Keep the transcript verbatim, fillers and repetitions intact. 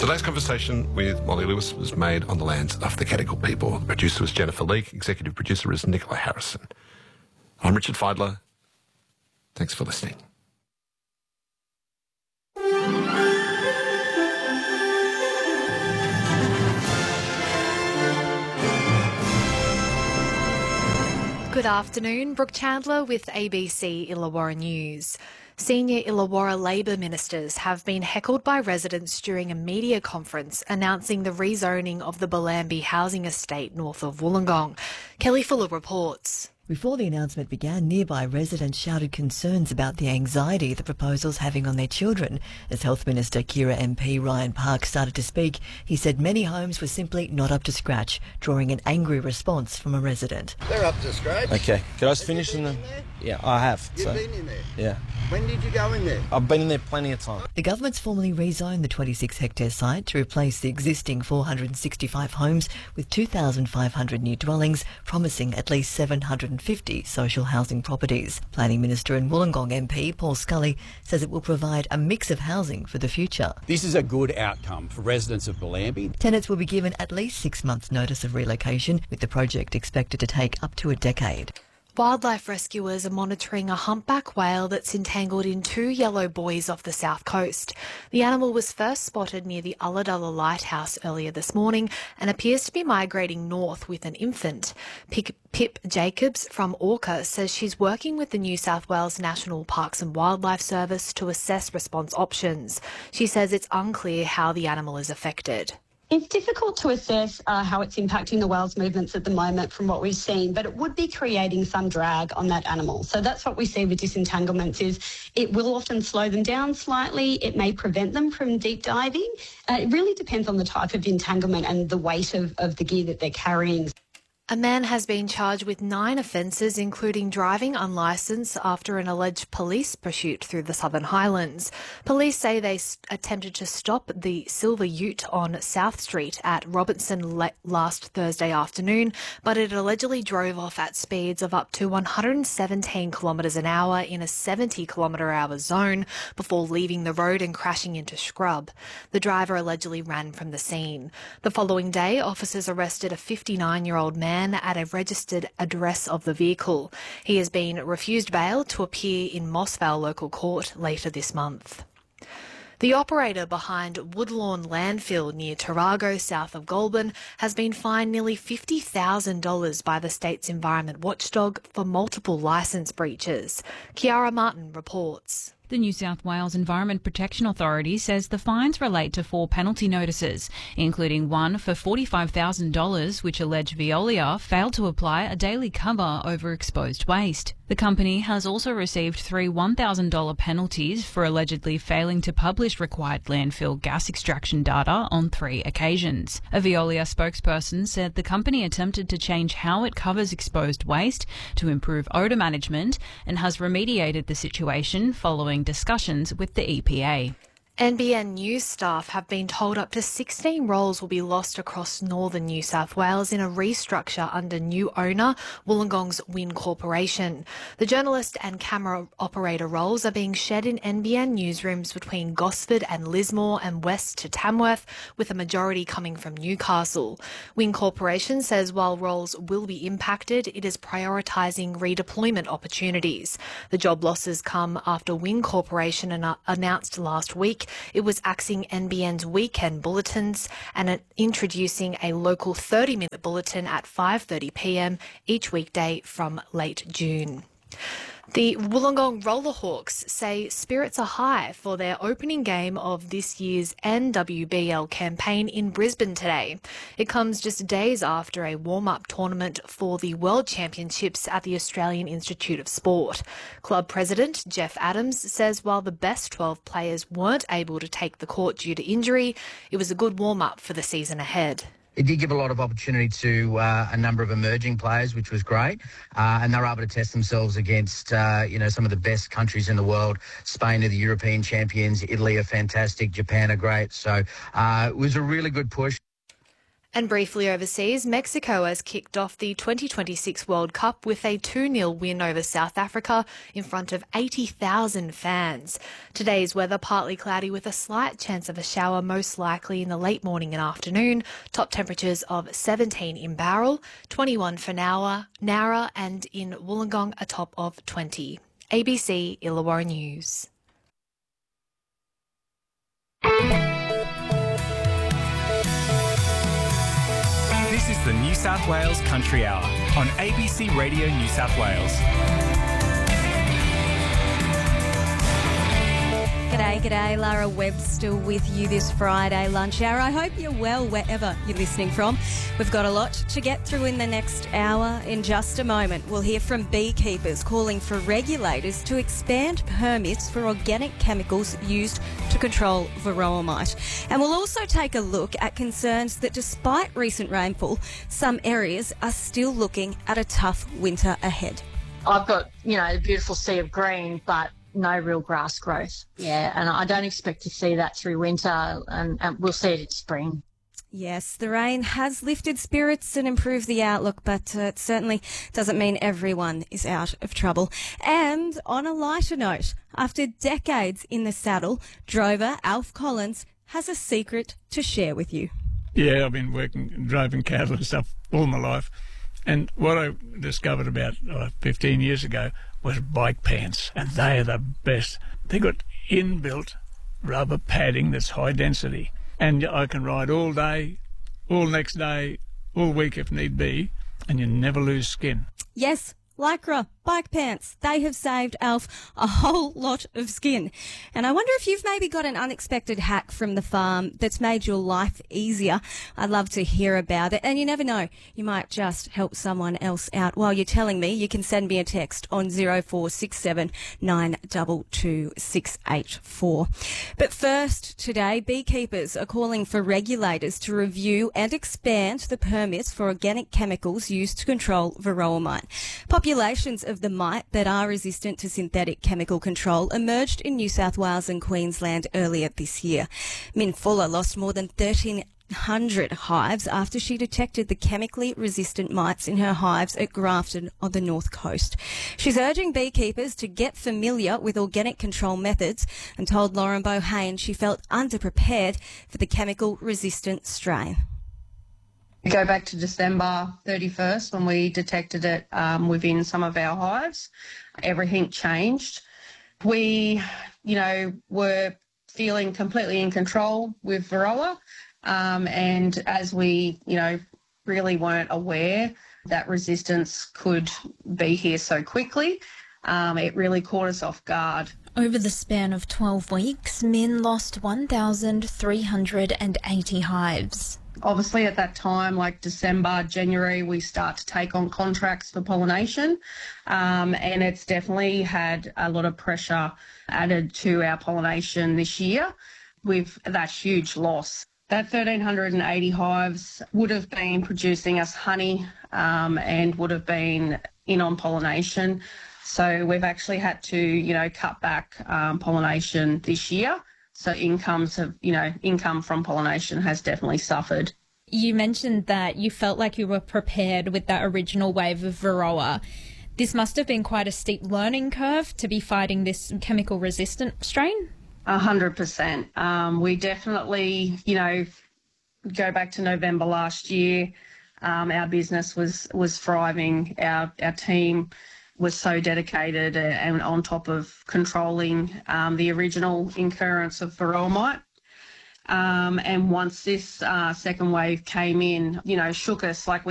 Today's conversation with Molly Lewis was made on the lands of the Gadigal people. The producer was Jennifer Leake. Executive producer is Nicola Harrison. I'm Richard Feidler. Thanks for listening. Good afternoon, Brooke Chandler with A B C Illawarra News. Senior Illawarra Labor ministers have been heckled by residents during a media conference announcing the rezoning of the Bellambi housing estate north of Wollongong. Kelly Fuller reports. Before the announcement began, nearby residents shouted concerns about the anxiety the proposal's having on their children. As Health Minister Kira M P Ryan Park started to speak, he said many homes were simply not up to scratch, drawing an angry response from a resident. They're up to scratch. Okay, could I just finish in the... Yeah, I have. You've so. been in there? Yeah. When did you go in there? I've been in there plenty of time. The government's formally rezoned the twenty-six hectare site to replace the existing four hundred sixty-five homes with two thousand five hundred new dwellings, promising at least seven hundred fifty social housing properties. Planning Minister and Wollongong M P Paul Scully says it will provide a mix of housing for the future. This is a good outcome for residents of Bellambi. Tenants will be given at least six months' notice of relocation, with the project expected to take up to a decade. Wildlife rescuers are monitoring a humpback whale that's entangled in two yellow buoys off the south coast. The animal was first spotted near the Ulladulla Lighthouse earlier this morning and appears to be migrating north with an infant. Pip, Pip Jacobs from Orca says she's working with the New South Wales National Parks and Wildlife Service to assess response options. She says it's unclear how the animal is affected. It's difficult to assess uh, how it's impacting the whale's movements at the moment from what we've seen, but it would be creating some drag on that animal. So that's what we see with disentanglements is it will often slow them down slightly. It may prevent them from deep diving. Uh, it really depends on the type of entanglement and the weight of, of the gear that they're carrying. A man has been charged with nine offences, including driving unlicensed, after an alleged police pursuit through the Southern Highlands. Police say they attempted to stop the silver ute on South Street at Robertson last Thursday afternoon, but it allegedly drove off at speeds of up to one hundred seventeen kilometres an hour in a seventy kilometre hour zone before leaving the road and crashing into scrub. The driver allegedly ran from the scene. The following day, officers arrested a fifty-nine-year-old man at a registered address of the vehicle. He has been refused bail to appear in Mossvale local court later this month. The operator behind Woodlawn Landfill near Tarago, south of Goulburn, has been fined nearly fifty thousand dollars by the state's environment watchdog for multiple licence breaches. Kiara Martin reports. The New South Wales Environment Protection Authority says the fines relate to four penalty notices, including one for forty-five thousand dollars, which allege Veolia failed to apply a daily cover over exposed waste. The company has also received three one thousand dollars penalties for allegedly failing to publish required landfill gas extraction data on three occasions. A Veolia spokesperson said the company attempted to change how it covers exposed waste to improve odour management and has remediated the situation following discussions with the E P A. N B N News staff have been told up to sixteen roles will be lost across northern New South Wales in a restructure under new owner Wollongong's Win Corporation. The journalist and camera operator roles are being shed in N B N newsrooms between Gosford and Lismore and west to Tamworth, with a majority coming from Newcastle. Win Corporation says while roles will be impacted, it is prioritising redeployment opportunities. The job losses come after Win Corporation an- announced last week it was axing N B N's weekend bulletins and uh, introducing a local thirty-minute bulletin at five thirty p m each weekday from late June. The Wollongong Rollerhawks say spirits are high for their opening game of this year's N W B L campaign in Brisbane today. It comes just days after a warm-up tournament for the World Championships at the Australian Institute of Sport. Club president Jeff Adams says while the best twelve players weren't able to take the court due to injury, it was a good warm-up for the season ahead. It did give a lot of opportunity to uh, a number of emerging players, which was great, uh, and they were able to test themselves against, uh, you know, some of the best countries in the world. Spain are the European champions, Italy are fantastic, Japan are great. So uh, it was a really good push. And briefly overseas, Mexico has kicked off the twenty twenty-six World Cup with a two nil win over South Africa in front of eighty thousand fans. Today's weather partly cloudy with a slight chance of a shower, most likely in the late morning and afternoon. Top temperatures of seventeen in Bowral, twenty-one for Nowra, Nowra and in Wollongong a top of twenty. A B C Illawarra News. This is the New South Wales Country Hour on A B C Radio New South Wales. G'day, g'day, Lara Webster with you this Friday lunch hour. I hope you're well wherever you're listening from. We've got a lot to get through in the next hour. In just a moment, we'll hear from beekeepers calling for regulators to expand permits for organic chemicals used to control varroa mite. And we'll also take a look at concerns that despite recent rainfall, some areas are still looking at a tough winter ahead. I've got, you know, a beautiful sea of green, but no real grass growth. Yeah, and I don't expect to see that through winter, and, and we'll see it in spring. Yes, the rain has lifted spirits and improved the outlook, but uh, it certainly doesn't mean everyone is out of trouble. And on a lighter note, after decades in the saddle, drover Alf Collins has a secret to share with you. Yeah, I've been working, driving cattle and stuff all my life. And what I discovered about uh, fifteen years ago was bike pants, and they are the best. They got inbuilt rubber padding that's high density, and I can ride all day, all next day, all week if need be, and you never lose skin. Yes, Lycra bike pants. They have saved Alf a whole lot of skin. And I wonder if you've maybe got an unexpected hack from the farm that's made your life easier. I'd love to hear about it. And you never know, you might just help someone else out. While you're telling me, you can send me a text on zero four six seven nine two two six eight four. But first, today, beekeepers are calling for regulators to review and expand the permits for organic chemicals used to control varroa mite. Populations of the mite that are resistant to synthetic chemical control emerged in New South Wales and Queensland earlier this year. Min Fuller lost more than thirteen hundred hives after she detected the chemically resistant mites in her hives at Grafton on the north coast. She's urging beekeepers to get familiar with organic control methods and told Lauren Bohane she felt underprepared for the chemical resistant strain. We go back to December thirty-first when we detected it um, within some of our hives. Everything changed. We, you know, were feeling completely in control with varroa, um, and as we, you know, really weren't aware that resistance could be here so quickly, um, it really caught us off guard. Over the span of twelve weeks, Min lost one thousand three hundred eighty hives. Obviously at that time, like December, January, we start to take on contracts for pollination, um, and it's definitely had a lot of pressure added to our pollination this year with that huge loss. That one thousand three hundred eighty hives would have been producing us honey um, and would have been in on pollination. So we've actually had to, you know, cut back um, pollination this year. So incomes have, you know, income from pollination has definitely suffered. You mentioned that you felt like you were prepared with that original wave of varroa. This must have been quite a steep learning curve to be fighting this chemical resistant strain. A hundred percent. Um, we definitely, you know, go back to November last year. Um, our business was was thriving. Our our team was so dedicated and on top of controlling um, the original occurrence of varroa mite. Um, and once this uh, second wave came in, you know, shook us like we